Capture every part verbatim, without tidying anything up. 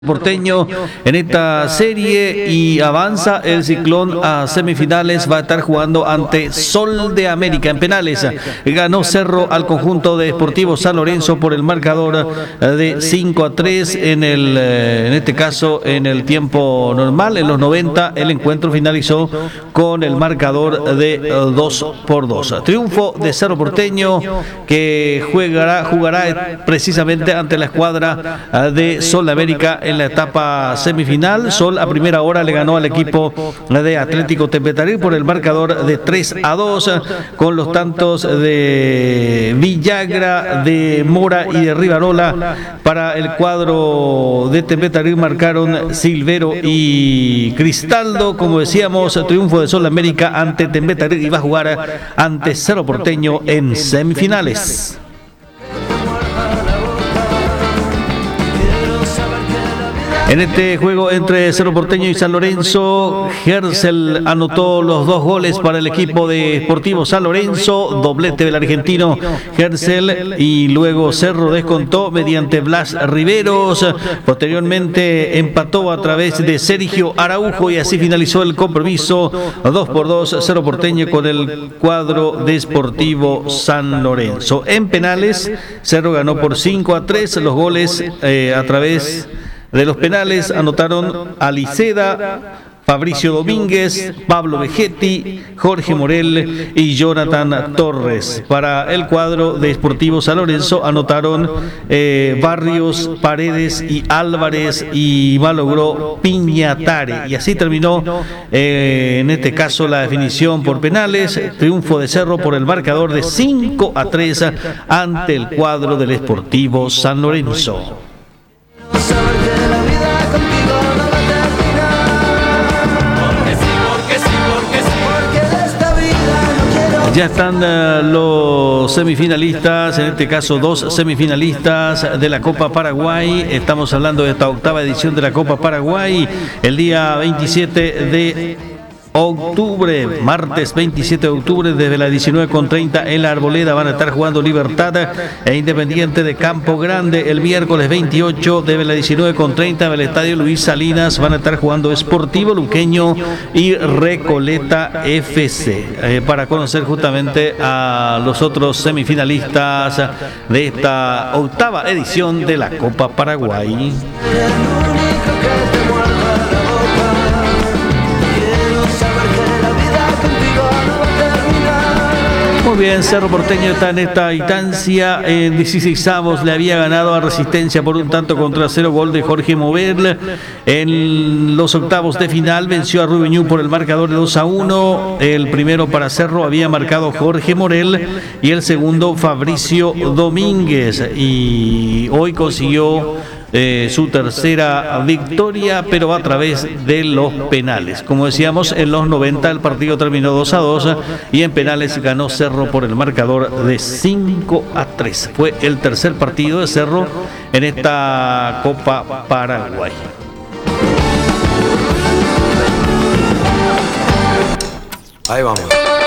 Porteño en esta serie y avanza el Ciclón a semifinales. Va a estar jugando ante Sol de América en penales. Ganó Cerro al conjunto de Sportivo San Lorenzo por el marcador de cinco a tres en el en este caso en el tiempo normal. En los noventa el encuentro finalizó con el marcador de dos por dos. Triunfo de Cerro Porteño, que jugará jugará precisamente ante la escuadra de Sol de América en la etapa semifinal. Sol a primera hora le ganó al equipo de Atlético Tepetaril por el marcador de tres a dos, con los tantos de Villagra, de Mora y de Rivarola. Para el cuadro de Tepetaril marcaron Silvero y Cristaldo. Como decíamos, triunfo de Sol América ante Tepetaril y va a jugar ante Cerro Porteño en semifinales. En este juego entre Cerro Porteño y San Lorenzo, Gersel anotó los dos goles para el equipo de Sportivo San Lorenzo, doblete del argentino Gersel, y luego Cerro descontó mediante Blas Riveros. Posteriormente empató a través de Sergio Araujo y así finalizó el compromiso dos por dos Cerro Porteño con el cuadro de Sportivo San Lorenzo. En penales, Cerro ganó por cinco a tres. Los goles eh, a través de los penales anotaron Aliceda, Fabricio Domínguez, Pablo Vegetti, Jorge Morel y Jonathan Torres. Para el cuadro de Sportivo San Lorenzo anotaron eh, Barrios, Paredes y Álvarez, y malogró Piñatare. Y así terminó eh, en este caso la definición por penales. Triunfo de Cerro por el marcador de cinco a tres ante el cuadro del Sportivo San Lorenzo. Ya están uh, los semifinalistas, en este caso dos semifinalistas de la Copa Paraguay. Estamos hablando de esta octava edición de la Copa Paraguay. El día veintisiete de octubre, martes veintisiete de octubre, desde las diecinueve con treinta en la Arboleda van a estar jugando Libertad e Independiente de Campo Grande. El miércoles veintiocho, desde las diecinueve con treinta en el Estadio Luis Salinas van a estar jugando Sportivo Luqueño y Recoleta F C. Eh, para conocer justamente a los otros semifinalistas de esta octava edición de la Copa Paraguay. Muy bien, Cerro Porteño está en esta instancia. En dieciseisavos le había ganado a Resistencia por un tanto contra cero, gol de Jorge Mover. En los octavos de final venció a Rubeñú por el marcador de dos a uno. El primero para Cerro había marcado Jorge Morel y el segundo Fabricio Domínguez. Y hoy consiguió Eh, su tercera victoria, pero a través de los penales. Como decíamos, en los noventa el partido terminó dos a dos y en penales ganó Cerro por el marcador de cinco a tres. Fue el tercer partido de Cerro en esta Copa Paraguay. Ahí vamos.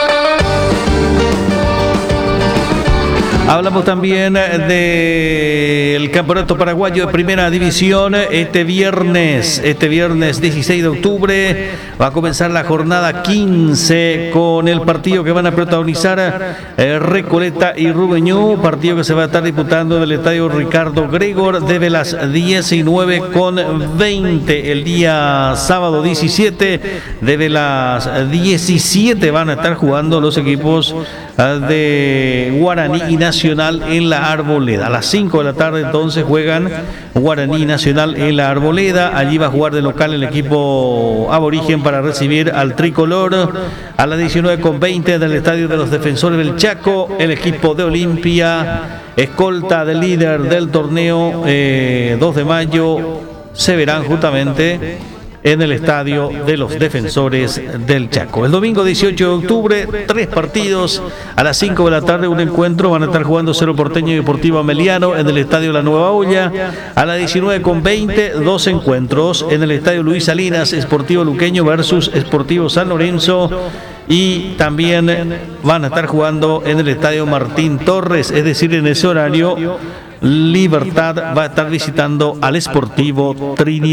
Hablamos también del Campeonato Paraguayo de Primera División. Este viernes, este viernes dieciséis de octubre, va a comenzar la jornada quince con el partido que van a protagonizar eh, Recoleta y Rubeñú, partido que se va a estar disputando en el Estadio Ricardo Gregor desde las diecinueve con veinte. El día sábado diecisiete, desde las diecisiete van a estar jugando los equipos de Guaraní y Nacional en la Arboleda. A las cinco de la tarde entonces juegan Guaraní y Nacional en la Arboleda. Allí va a jugar de local el equipo aborigen para recibir al tricolor. A las diecinueve con veinte del Estadio de los Defensores del Chaco, el equipo de Olimpia, escolta del líder del torneo eh, dos de mayo, se verán justamente en el Estadio de los Defensores del Chaco. El domingo dieciocho de octubre, tres partidos. A las cinco de la tarde, un encuentro. Van a estar jugando Cerro Porteño y Deportivo Ameliano en el Estadio La Nueva Olla. A las diecinueve con veinte, dos encuentros. En el Estadio Luis Salinas, Sportivo Luqueño versus Sportivo San Lorenzo. Y también van a estar jugando en el Estadio Martín Torres, es decir, en ese horario Libertad va a estar visitando al Sportivo Trinidad.